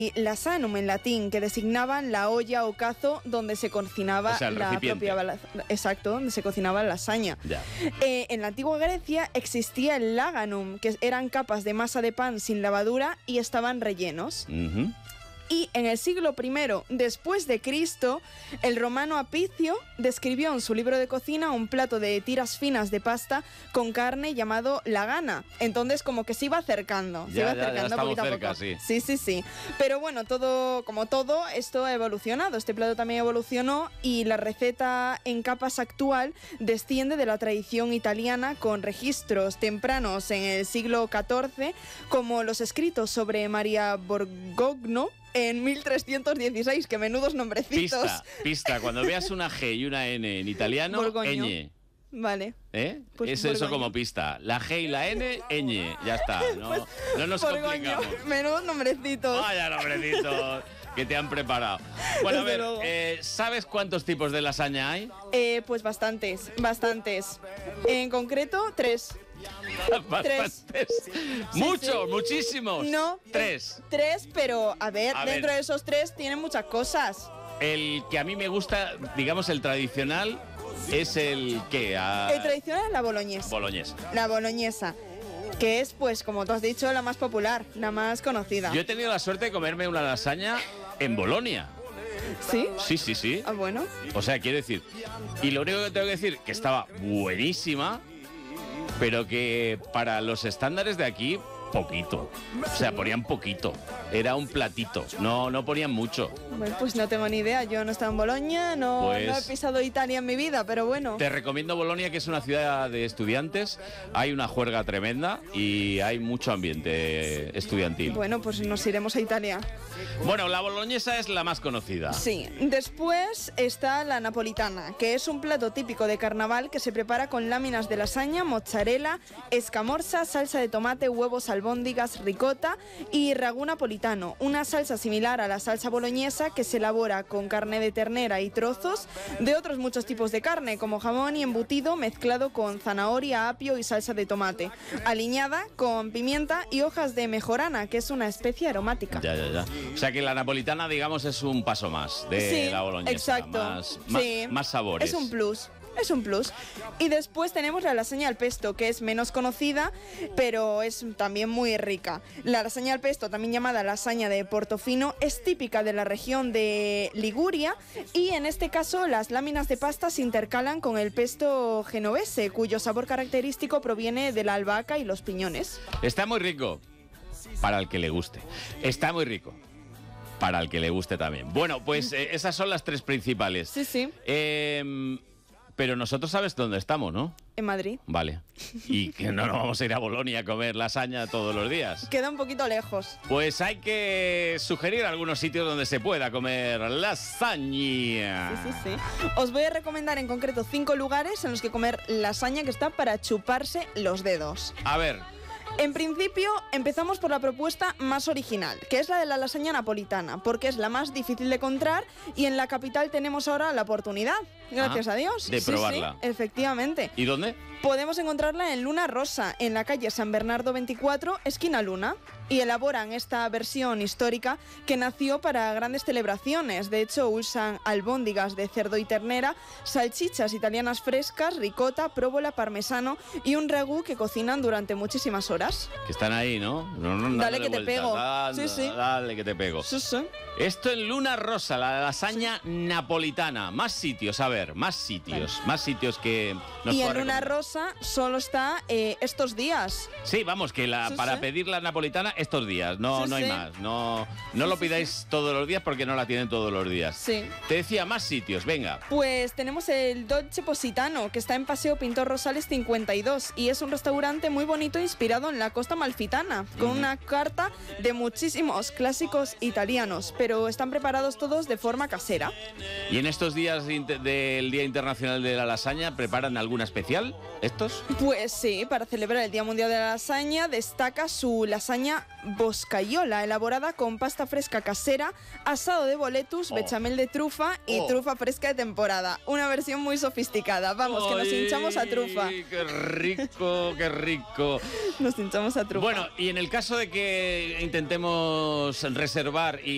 y lasanum en latín, que designaban la olla o cazo donde se cocinaba la propia... Exacto, donde se cocinaba la lasaña. En la antigua Grecia existía el laganum, que eran capas de masa de pan sin lavadura y estaban rellenos. Y en el siglo I después de Cristo, el romano Apicio describió en su libro de cocina un plato de tiras finas de pasta con carne llamado lagana. Entonces como que se iba acercando, ya poquito a poco. Sí. Pero bueno, como todo, esto ha evolucionado. Este plato también evolucionó y la receta en capas actual desciende de la tradición italiana con registros tempranos en el siglo XIV, como los escritos sobre María Borgognoni en 1316, que menudos nombrecitos. Pista. Cuando veas una G y una N en italiano, ñ. Vale. Pues es eso como pista. La G y la N, ñ. Ya está. No nos complicamos. Menudos nombrecitos. Vaya nombrecitos que te han preparado. Bueno, a ver, ¿sabes cuántos tipos de lasaña hay? Pues bastantes. En concreto, 3. Muchísimos. No. 3. 3, pero a ver, dentro de esos 3 tienen muchas cosas. El que a mí me gusta, digamos, el tradicional, es el que... El tradicional es la boloñesa. La boloñesa. Que es, pues, como tú has dicho, la más popular, la más conocida. Yo he tenido la suerte de comerme una lasaña en Bolonia. ¿Sí? Sí. Ah, bueno. O sea, quiero decir... Y lo único que tengo que decir, que estaba buenísima, pero que para los estándares de aquí, poquito. O sea, ponían poquito. Era un platito. No ponían mucho. Bueno, pues no tengo ni idea. Yo no he estado en Bolonia, no he pisado Italia en mi vida, pero bueno. Te recomiendo Bolonia, que es una ciudad de estudiantes. Hay una juerga tremenda y hay mucho ambiente estudiantil. Bueno, pues nos iremos a Italia. Bueno, la boloñesa es la más conocida. Sí. Después está la napolitana, que es un plato típico de carnaval que se prepara con láminas de lasaña, mozzarella, escamorza, salsa de tomate, huevos, albóndigas, ricota y ragú napolitano, una salsa similar a la salsa boloñesa que se elabora con carne de ternera y trozos de otros muchos tipos de carne, como jamón y embutido mezclado con zanahoria, apio y salsa de tomate, aliñada con pimienta y hojas de mejorana, que es una especie aromática. Ya. O sea que la napolitana, digamos, es un paso más de la boloñesa. Exacto. Más sabores. Es un plus. Y después tenemos la lasaña al pesto, que es menos conocida, pero es también muy rica. La lasaña al pesto, también llamada lasaña de Portofino, es típica de la región de Liguria y en este caso las láminas de pasta se intercalan con el pesto genovese, cuyo sabor característico proviene de la albahaca y los piñones. Está muy rico, para el que le guste. Está muy rico, para el que le guste también. Bueno, pues esas son las 3 principales. Sí. Pero nosotros sabes dónde estamos, ¿no? En Madrid. Vale. Y que no nos vamos a ir a Bolonia a comer lasaña todos los días. Queda un poquito lejos. Pues hay que sugerir algunos sitios donde se pueda comer lasaña. Sí. Os voy a recomendar en concreto 5 lugares en los que comer lasaña que está para chuparse los dedos. A ver. En principio, empezamos por la propuesta más original, que es la de la lasaña napolitana, porque es la más difícil de encontrar y en la capital tenemos ahora la oportunidad, gracias a Dios. De probarla. Sí, efectivamente. ¿Y dónde? Podemos encontrarla en Luna Rosa, en la calle San Bernardo 24, esquina Luna, y elaboran esta versión histórica que nació para grandes celebraciones. De hecho, usan albóndigas de cerdo y ternera, salchichas italianas frescas, ricota, próvola, parmesano y un ragú que cocinan durante muchísimas horas. Que están ahí, ¿no? Dale que te pego. Dale que te pego. Sí. Esto en Luna Rosa, la lasaña napolitana. Más sitios, a ver, más sitios que nos Y en Luna Rosa solo está estos días. Sí, vamos, que para pedir la napolitana estos días, no hay más. No lo pidáis todos los días porque no la tienen todos los días. Sí. Te decía, más sitios, venga. Pues tenemos el Dolce Positano, que está en Paseo Pintor Rosales 52 y es un restaurante muy bonito inspirado en la costa amalfitana, con una carta de muchísimos clásicos italianos, pero están preparados todos de forma casera. ¿Y en estos días del Día Internacional de la Lasaña preparan alguna especial estos? Pues sí, para celebrar el Día Mundial de la Lasaña destaca su lasaña boscaiola, elaborada con pasta fresca casera, asado de boletus, bechamel de trufa y trufa fresca de temporada. Una versión muy sofisticada. Vamos, que nos hinchamos a trufa. ¡Qué rico, qué rico! Nos hinchamos a trufa. Bueno, y en el caso de que intentemos reservar y